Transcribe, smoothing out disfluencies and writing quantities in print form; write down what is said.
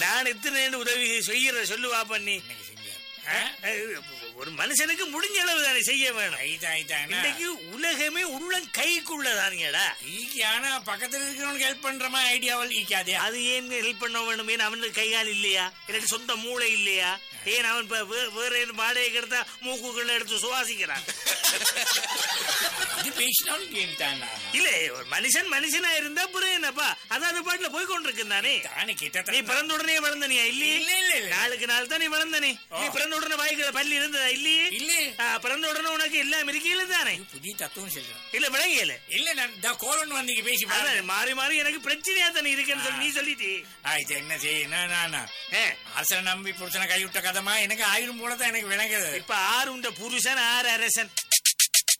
நான் எத்தனை உதவி செய்யற சொல்லுவா பண்ணி ஒரு மனுஷனுக்கு முடிஞ்ச அளவு தானே செய்ய வேணும். இன்னைக்கு உலகமே உள்ள கைக்குள்ளதானுங்கடா. ஆனா பக்கத்துல இருக்கிறவனுக்கு ஹெல்ப் பண்றமா ஐடியாவல் ஈக்காதே. அது ஏன் ஹெல்ப் பண்ண வேணும்? ஏன் அவனுக்கு கைகால் இல்லையா? எனக்கு சொந்த மூளை இல்லையா? ஏன் அவன் வேற வாடகை எடுத்தா மூக்குகளை எடுத்து சுவாசிக்கிறான்? இல்ல ஒரு மனுஷனா இருந்தா புரிய என்னப்பா, அதான் பாட்டுல போய் கொண்டிருக்கும் தானே. நீ பிறந்த உடனே வளர்ந்தனியா? இல்லையே. நாளுக்கு நாள் தான் நீ வளர்ந்தனே. நீ பிறந்த உடனே வாய்க்குள்ள பள்ளி இருந்ததா? இல்லையே. பிறந்த உடனே உனக்கு எல்லாம் இருக்கையில தானே. புதிய தத்துவம் சொல்றேன். இல்ல விளங்கியல. இல்ல நான் கோலன் வந்து பேசி மாறி மாறி எனக்கு பிரச்சனையா தானே இருக்குன்னு சொல்லி நீ சொல்லிட்டு என்ன செய்ய அரசனை நம்பி புருஷனை கைவிட்ட கதமா எனக்கு ஆயிரம் போலதான் எனக்கு விளங்குது. இப்ப 6 புருஷன் 6 அரசன்.